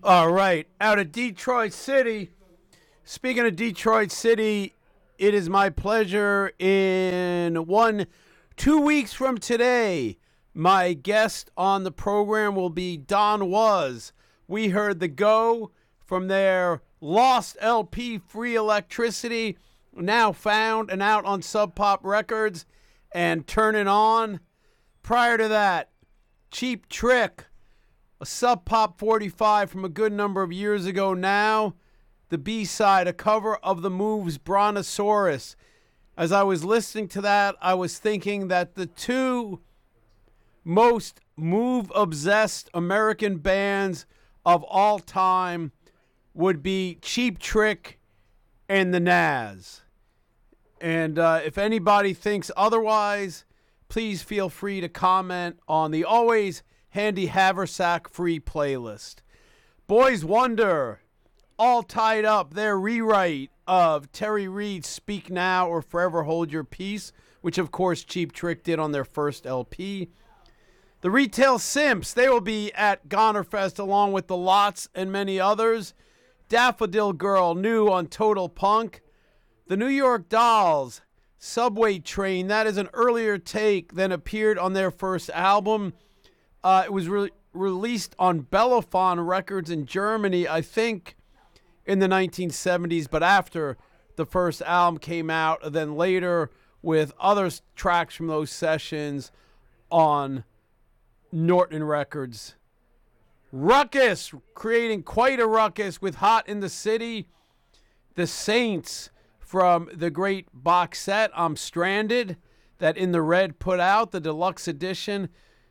All right, out of Detroit City. Speaking of Detroit City, it is my pleasure in 2 weeks from today. My guest on the program will be Don Was. We heard the Go from their lost LP, Free Electricity, now found and out on Sub Pop Records, and Turn It On. Prior to that, Cheap Trick, a Sub Pop 45 from a good number of years ago now. The B-side, a cover of The Move's Brontosaurus. As I was listening to that, I was thinking that the two most Move-obsessed American bands of all time would be Cheap Trick and the Nazz. And if anybody thinks otherwise, please feel free to comment on the always handy Haversack free playlist. Boys Wonder, All Tied Up, their rewrite of Terry Reid's Speak Now or Forever Hold Your Peace, which of course Cheap Trick did on their first LP. The Retail Simps, they will be at Gonerfest along with the Lots and many others. Daffodil Girl, new on Total Punk. The New York Dolls, Subway Train, that is an earlier take than appeared on their first album. It was released on Bellaphon Records in Germany, I think, in the 1970s, but after the first album came out, then later with other tracks from those sessions on Norton Records. Ruckus, creating quite a ruckus with Hot in the City. The Saints, from the great box set I'm Stranded, that In the Red put out, the deluxe edition.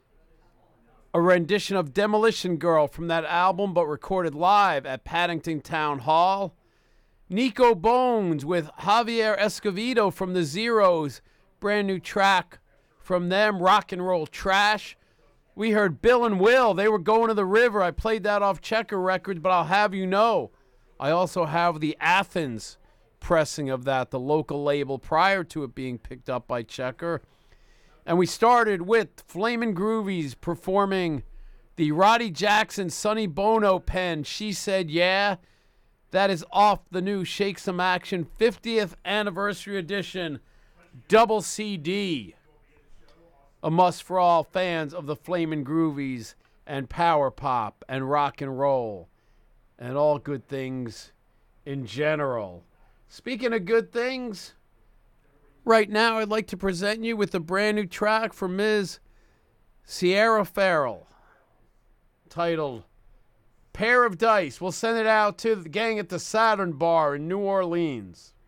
A rendition of Demolition Girl from that album, but recorded live at Paddington Town Hall. Nico Bones with Javier Escovedo from the Zeros, brand new track from them, Rock and Roll Trash. We heard Bill and Will, they were Going to the River. I played that off Checker Records, but I'll have you know, I also have the Athens pressing of that, the local label, prior to it being picked up by Checker. And we started with Flamin' Groovies performing the Roddy Jackson Sonny Bono pen, She Said Yeah. That is off the new Shake Some Action 50th Anniversary Edition double CD. A must for all fans of the Flamin' Groovies and power pop and rock and roll and all good things in general. Speaking of good things, right now I'd like to present you with a brand new track from Ms. Sierra Farrell titled Pair of Dice. We'll send it out to the gang at the Saturn Bar in New Orleans.